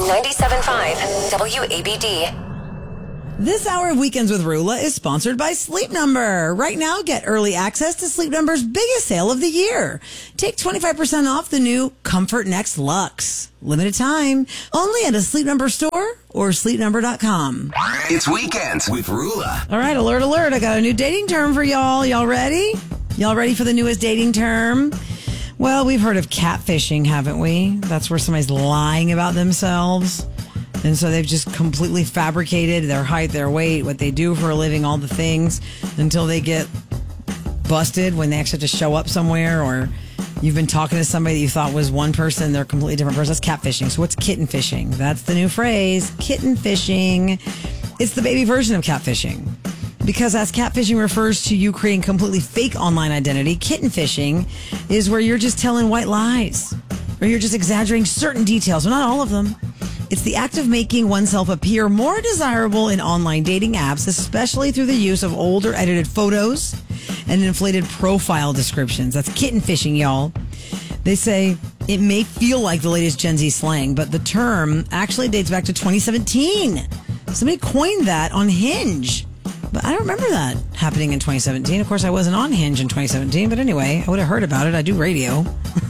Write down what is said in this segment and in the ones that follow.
97.5 WABD. This hour of Weekends with Rula is sponsored by Sleep Number. Right now, get early access to Sleep Number's biggest sale of the year. Take 25% off the new Comfort Next Luxe. Limited time. Only at a Sleep Number store or sleepnumber.com. It's Weekends with Rula. All right, alert, alert. I got a new dating term for y'all. Y'all ready? Y'all ready for the newest dating term? Well, we've heard of catfishing, haven't we? That's where somebody's lying about themselves. And so they've just completely fabricated their height, their weight, what they do for a living, all the things until they get busted when they actually have to show up somewhere, or you've been talking to somebody that you thought was one person, they're a completely different person. That's catfishing. So what's kitten fishing? That's the new phrase, kitten fishing. It's the baby version of catfishing. Because as catfishing refers to you creating completely fake online identity, kitten fishing is where you're just telling white lies, or you're just exaggerating certain details, well, not all of them. It's the act of making oneself appear more desirable in online dating apps, especially through the use of older edited photos and inflated profile descriptions. That's kitten fishing, y'all. They say it may feel like the latest Gen Z slang, but the term actually dates back to 2017. Somebody coined that on Hinge. But I don't remember that happening in 2017. Of course, I wasn't on Hinge in 2017. But anyway, I would have heard about it. I do radio.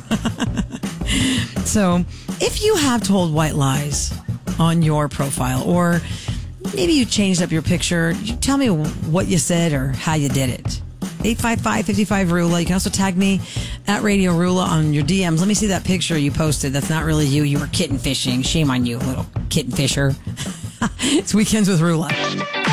So if you have told white lies on your profile, or maybe you changed up your picture, you tell me what you said or how you did it. 855-55-RULA. You can also tag me at Radio Rula on your DMs. Let me see that picture you posted. That's not really you. You were kitten fishing. Shame on you, little kitten fisher. It's Weekends with Rula.